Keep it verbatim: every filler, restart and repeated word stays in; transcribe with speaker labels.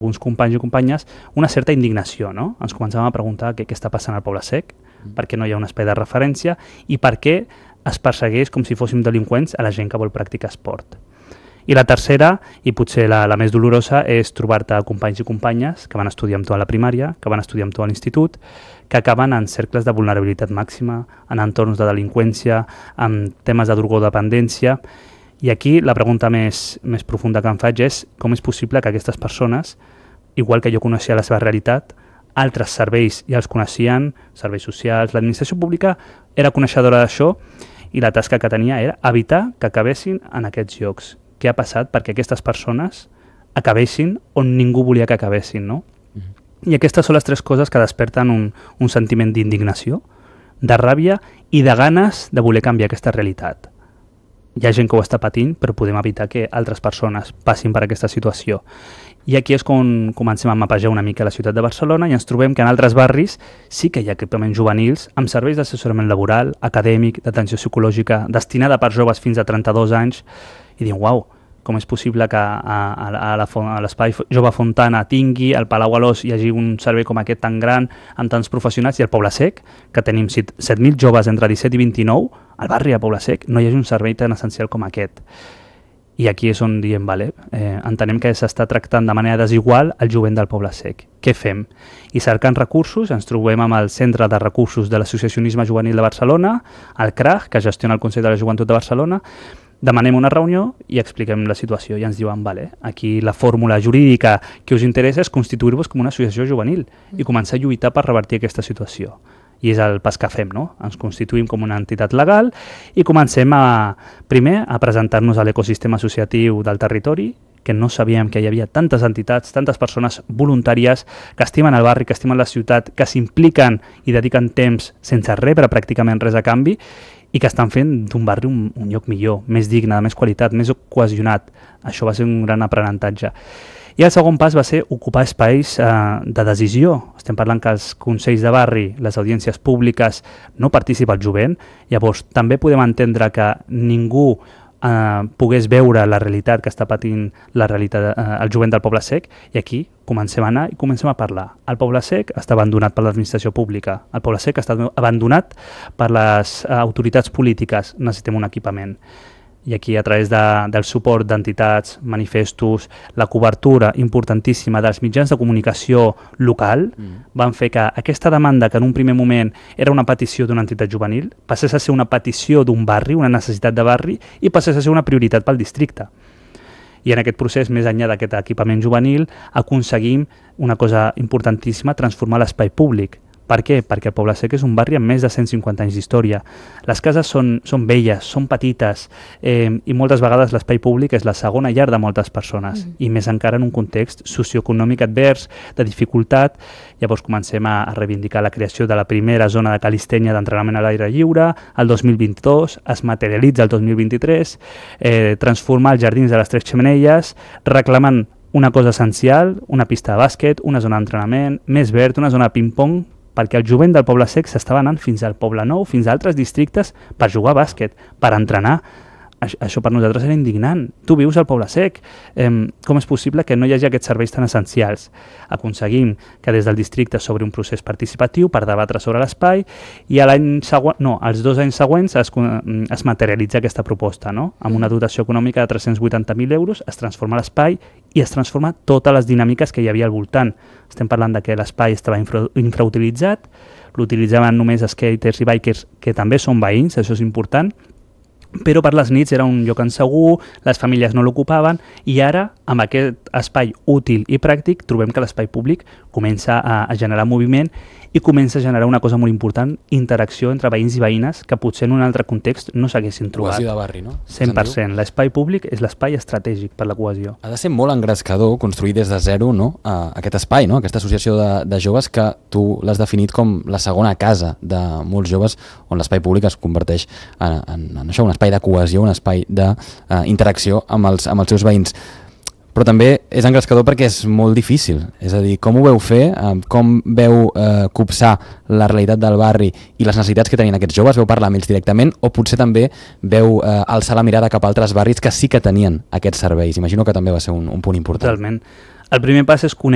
Speaker 1: alguns companys i companyes una certa indignació, no? Ens començàvem a preguntar què, què està passant al Poble Sec, mm. per què no hi ha un espai de referència i per què es persegueix com si fóssim delinqüents a la gent que vol practicar esport. I la tercera, i potser la, la més dolorosa, és trobar-te companys i companyes que van estudiar amb tu a la primària, que van estudiar amb tu a l'institut, que acaben en cercles de vulnerabilitat màxima, en entorns de delinqüència, en temes de drogodependència. I aquí la pregunta més, més profunda que em faig és com és possible que aquestes persones, igual que jo coneixia la seva realitat, altres serveis ja els coneixien, serveis socials, l'administració pública era coneixedora d'això i la tasca que tenia era evitar que acabessin en aquests llocs. Què ha passat perquè aquestes persones acabessin on ningú volia que acabessin, no? Mm-hmm. I aquestes són les tres coses que desperten un, un sentiment d'indignació, de ràbia i de ganes de voler canviar aquesta realitat. Hi ha gent que ho està patint, però podem evitar que altres persones passin per aquesta situació. I aquí és quan comencem a mapejar una mica la ciutat de Barcelona i ens trobem que en altres barris sí que hi ha equipaments juvenils amb serveis d'assessorament laboral, acadèmic, d'atenció psicològica, destinada per joves fins a trenta-dos anys, i diuen, uau, com és possible que a, a, a l'Espai Jove Fontana tingui, al Palau Alòs hi hagi un servei com aquest tan gran, amb tants professionals, i al Poble Sec, que tenim set mil joves entre disset i vint-i-nou, al barri de Poble Sec no hi hagi un servei tan essencial com aquest. I aquí és on diem, vale, eh, entenem que s'està tractant de manera desigual el jovent del Poble Sec. Què fem? I cercant recursos, ens trobem amb el Centre de Recursos de l'Associacionisme Juvenil de Barcelona, el C R A G, que gestiona el Consell de la Joventut de Barcelona. Demanem una reunió i expliquem la situació i ens diuen, vale, aquí la fórmula jurídica que us interessa és constituir-vos com una associació juvenil i començar a lluitar per revertir aquesta situació. I és el pas que fem, no? Ens constituïm com una entitat legal i comencem a, primer a presentar-nos a l'ecosistema associatiu del territori, que no sabíem que hi havia tantes entitats, tantes persones voluntàries que estimen el barri, que estimen la ciutat, que s'impliquen i dediquen temps sense rebre pràcticament res a canvi i que estan fent d'un barri un, un lloc millor, més digne, de més qualitat, més cohesionat. Això va ser un gran aprenentatge. I el segon pas va ser ocupar espais eh, de decisió. Estem parlant que els consells de barri, les audiències públiques, no participa el jovent. Llavors, també podem entendre que ningú eh, pogués veure la realitat que està patint la realitat, eh, el jovent del Poble Sec, i aquí comencem a anar i comencem a parlar. El Poble Sec està abandonat per l'administració pública, el Poble Sec està abandonat per les eh, autoritats polítiques, necessitem un equipament. I aquí, a través de, del suport d'entitats, manifestos, la cobertura importantíssima dels mitjans de comunicació local, mm. van fer que aquesta demanda, que en un primer moment era una petició d'una entitat juvenil, passés a ser una petició d'un barri, una necessitat de barri, i passés a ser una prioritat pel districte. I en aquest procés, més enllà d'aquest equipament juvenil, aconseguim una cosa importantíssima, transformar l'espai públic. Per què? Perquè el Poble Sec és un barri amb més de cent cinquanta anys d'història. Les cases són, són velles, són petites, eh, i moltes vegades l'espai públic és la segona llar de moltes persones, mm. i més encara en un context socioeconòmic advers, de dificultat. Llavors comencem a, a reivindicar la creació de la primera zona de calistènia d'entrenament a l'aire lliure, el dos mil vint-i-dos, es materialitza el dos mil vint-i-tres, eh, transformar els jardins de les Tres Xemeneies, reclamant una cosa essencial, una pista de bàsquet, una zona d'entrenament, més verd, una zona de ping-pong, perquè el jovent del Poble Sec s'estava anant fins al Poble Nou, fins a altres districtes, per jugar a bàsquet, per entrenar. Això per nosaltres era indignant. Tu vius al Poble Sec. Eh, com és possible que no hi hagi aquests serveis tan essencials? Aconseguim que des del districte s'obri un procés participatiu per debatre sobre l'espai i a l'any següent, no, als dos anys següents es, es materialitza aquesta proposta, no? Amb una dotació econòmica de tres-cents vuitanta mil euros es transforma l'espai i es transforma totes les dinàmiques que hi havia al voltant. Estem parlant de que l'espai estava infra, infrautilitzat, l'utilitzaven només skaters i bikers que també són veïns, això és important, però per les nits era un lloc insegur, les famílies no l'ocupaven, i ara, amb aquest espai útil i pràctic, trobem que l'espai públic comença a, a generar moviment i comença a generar una cosa molt important, interacció entre veïns i veïnes que potser en un altre context no s'haguessin trobat.
Speaker 2: Cohesió de barri, no?
Speaker 1: cent per cent. L'espai públic és l'espai estratègic per la cohesió.
Speaker 2: Ha de ser molt engrescador construir des de zero, no? uh, aquest espai, no? Aquesta associació de, de joves que tu l'has definit com la segona casa de molts joves, on l'espai públic es converteix en, en, en això, un espai de cohesió, un espai d'interacció uh, amb, els, amb els seus veïns. Però també és engrescador perquè és molt difícil. És a dir, com ho veu fer? Com veu eh, copsar la realitat del barri i les necessitats que tenien aquests joves? Veu parlar amb ells directament o potser també veu eh, alçar la mirada cap a altres barris que sí que tenien aquests serveis? Imagino que també va ser un, un punt important.
Speaker 1: Totalment. El primer pas és conèixer